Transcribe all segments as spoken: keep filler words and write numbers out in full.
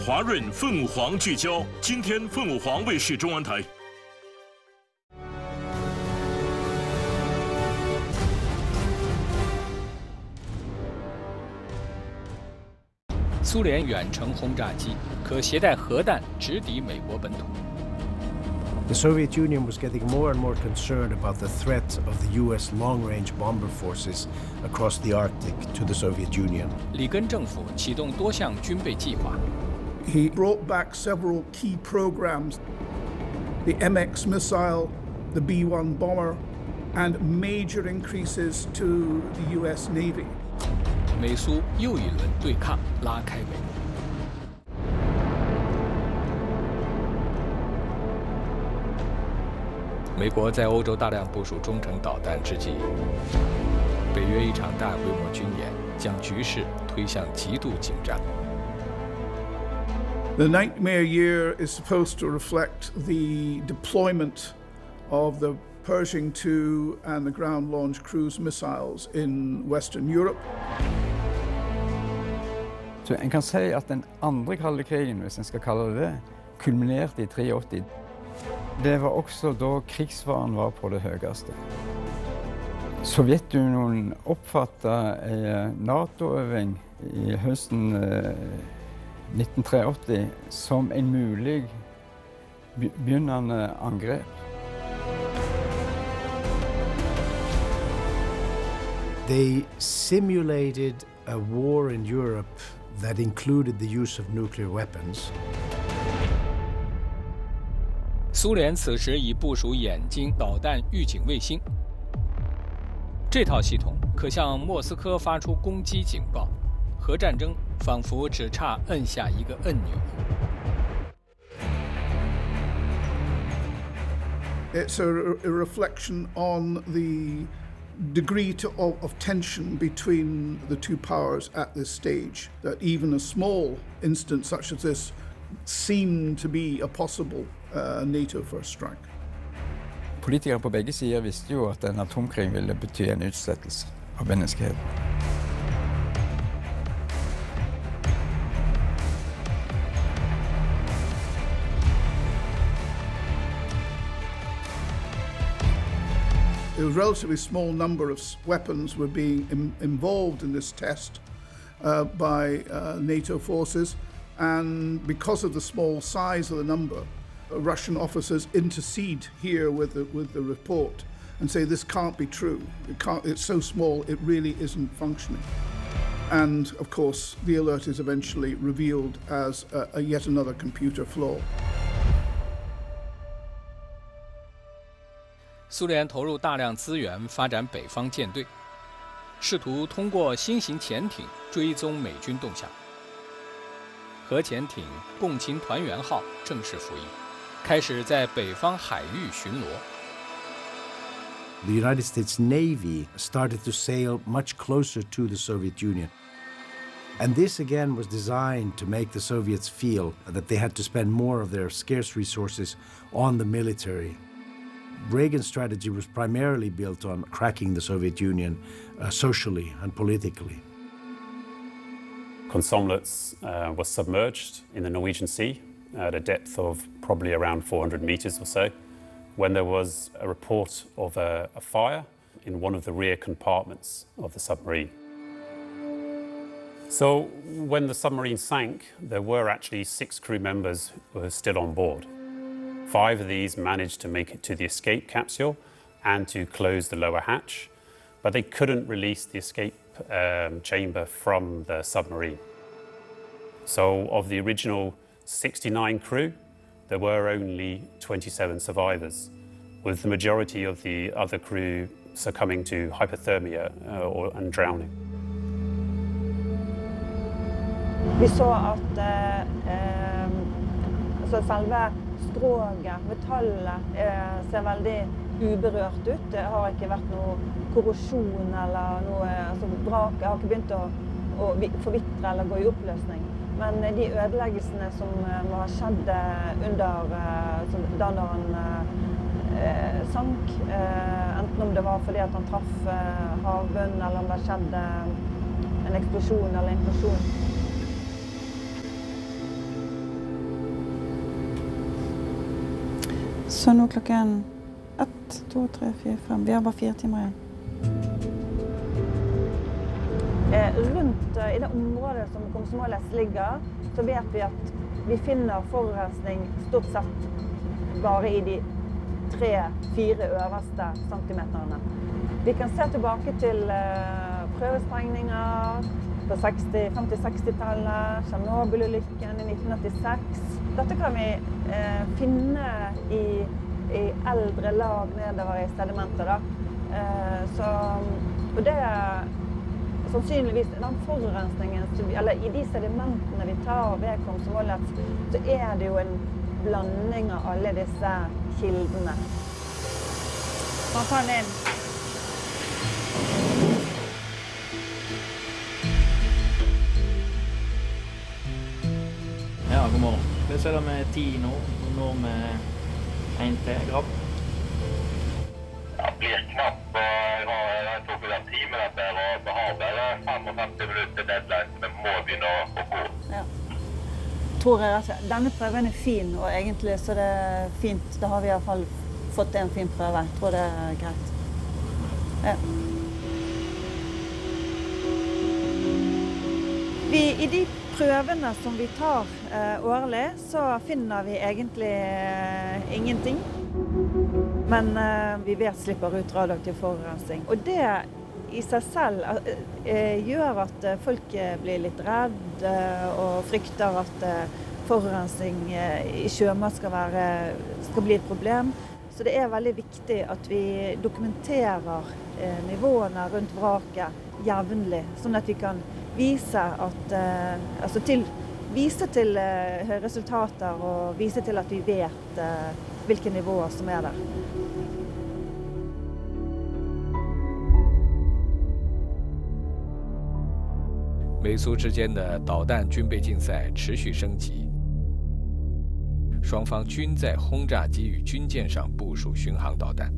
华润凤舞凰聚焦，今天凤舞凰卫视中文台。 苏联远程轰炸机可携带核弹直抵美国本土。 The Soviet Union was getting more and more concerned about the threat of the U S long-range bomber forces across the Arctic to the Soviet Union. 里根政府启动多项军备计划。 He brought back several key programs: the M X missile, the B one bomber, and major increases to the U S Navy. 美苏又一轮对抗拉开帷幕。 美国在欧洲大量部署中程导弹之际，北约一场大规模军演将局势推向极度紧张。 The nightmare year is supposed to reflect the deployment of the Pershing two and the ground-launched cruise missiles in Western Europe. Så en kan si at den andre kalde krigen, hvis en skal kalle det det, kulminerte i treogti. Det var også da krigsfaren var på det høyeste. Sovjetunionen oppfattet en NATO-øving i høsten nitten treogti som en mulig begynnende angrep. They simulated a war in Europe that included the use of nuclear weapons. 苏联此时已部署眼睛导弹预警卫星，这套系统可向莫斯科发出攻击警报，核战争仿佛只差摁下一个按钮。 It's a, a reflection on the degree to, of, of tension between the two powers at this stage, that even a small instance such as this seemed to be a possible uh, NATO first strike. Politikere på begge sider visste jo at en atomkrig ville bety en utslettelse av menneskeheten. A relatively small number of weapons were being im involved in this test uh, by uh, NATO forces, and because of the small size of the number, uh, Russian officers intercede here with the, with the report and say this can't be true. It can't, it's so small, it really isn't functioning. And of course, the alert is eventually revealed as a, a yet another computer flaw. 苏联投入大量资源发展北方舰队，试图通过新型潜艇追踪美军动向。核潜艇“共青团圆号”正式服役，开始在北方海域巡逻。 The United States Navy started to sail much closer to the Soviet Union. And this again was designed to make the Soviets feel that they had to spend more of their scarce resources on the military. Reagan's strategy was primarily built on cracking the Soviet Union uh, socially and politically. Komsomolets uh, was submerged in the Norwegian Sea at a depth of probably around four hundred meters or so, when there was a report of a, a fire in one of the rear compartments of the submarine. So when the submarine sank, there were actually six crew members who were still on board. Five of these managed to make it to the escape capsule and to close the lower hatch, but they couldn't release the escape um, chamber from the submarine. So of the original sixty-nine crew, there were only twenty-seven survivors, with the majority of the other crew succumbing to hypothermia uh, or, and drowning. Vi så at eh, altså selve skroget, metallet, eh, ser veldig uberørt ut. Det har ikke vært noe korrosjon eller noe altså, vrak. Det har ikke begynt å, å forvitre eller gå i oppløsning. Men de ødeleggelsene som må ha skjedd under eh, da når han eh, sank, eh, enten om det var fordi at han traff eh, havbunnen eller om det skjedde en eksplosjon eller implosjon. Så nå klokken ett, to, tre, fire, fem. Vi har bare fire timer igjen. Eh, rundt uh, i det området som Komsomolets ligger, så vet vi at vi finner forurensning stort sett bare i de tre-fire øverste centimeterne. Vi kan se tilbake til uh, prøvesprengninger på femti-seksti-tallet, Tsjernobyl-ulykken i nitten åttiseks. Dette kan vi uh, finne i, i eldre lag nedover i sedimentet. Da. Uh, så, og det er sannsynligvis den forurensningen, eller i de sedimentene vi tar ved Komsomolets, så er det jo en blanding av alle disse kildene. Man tar den inn. Ja, god morgen. Det ser det med ti nå, og nå med en til grabb. Det blir knapt, og jeg har, jeg tok den timen etter, og vi har bare femogfemti minutter deadline, så vi må begynne å gå. Ja. Tror jeg at denne prøven er fin, og egentlig så er det fint. Da har vi i hvert fall fått en fin prøve. Jeg tror det er greit. Ja. Vi, I de prøvene som vi tar eh, årlig, så finner vi egentlig eh, ingenting. Men eh, vi vet slipper ut radioaktiv forurensning. Og det i seg selv eh, gjør at folk blir litt redd eh, og frykter at eh, forurensning eh, i sjømat skal, være, skal bli et problem. Så det er veldig viktig at vi dokumenterer eh, nivåene rundt vraket jevnlig, sånn at vi kan vise, at, eh, altså til, vise til eh, resultater og vise til at vi vet eh, hvilke nivåer som er der. 美苏之间的导弹军备竞赛持续升级，双方均在轰炸机与军舰上部署巡航导弹。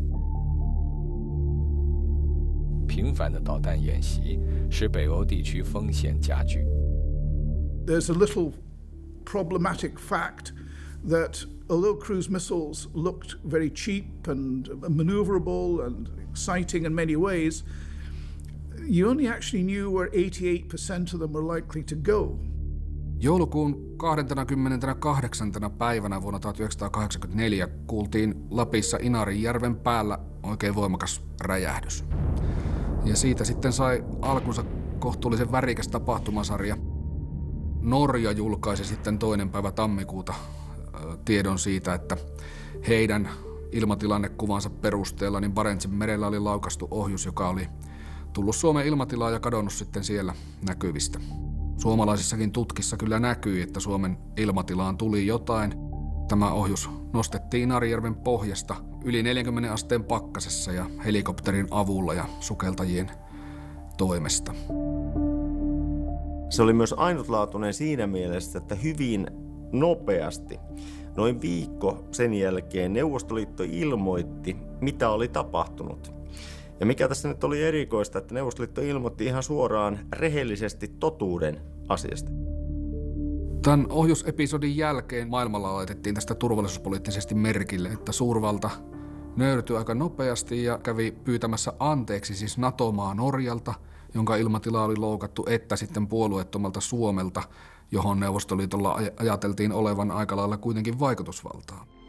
频繁的导弹演习使北欧地区风险加剧。 There's a little problematic fact that although cruise missiles looked very cheap and maneuverable and exciting in many ways, you only actually knew where eighty-eight percent of them were likely to go. Joulukuun kahdeskymmeneskahdeksas päivänä vuonna tuhatyhdeksänsataakahdeksankymmentäneljä kuultiin Lapissa Inarijärven päällä oikein voimakas räjähdys. Ja siitä sitten sai alkunsa kohtuullisen värikäs tapahtumasarja. Norja julkaisi sitten toinen päivä tammikuuta tiedon siitä, että heidän ilmatilannekuvansa perusteella niin Barentsin merellä oli laukaistu ohjus, joka oli tullut Suomen ilmatilaan ja kadonnut sitten siellä näkyvistä. Suomalaisissakin tutkissa kyllä näkyi, että Suomen ilmatilaan tuli jotain. Tämä ohjus nostettiin Inarijärven pohjasta yli neljänkymmenen asteen pakkasessa ja helikopterin avulla ja sukeltajien toimesta. Se oli myös ainutlaatuinen siinä mielessä, että hyvin nopeasti, noin viikko sen jälkeen Neuvostoliitto ilmoitti, mitä oli tapahtunut. Ja mikä tässä nyt oli erikoista, että Neuvostoliitto ilmoitti ihan suoraan rehellisesti totuuden asiasta. Tämän ohjusepisodin jälkeen maailmalla laitettiin tästä turvallisuuspoliittisesti merkille, että suurvalta nöyrtyi aika nopeasti ja kävi pyytämässä anteeksi siis NATO-maa Norjalta, jonka ilmatila oli loukattu, että sitten puolueettomalta Suomelta, johon Neuvostoliitolla ajateltiin olevan aika lailla kuitenkin vaikutusvaltaa.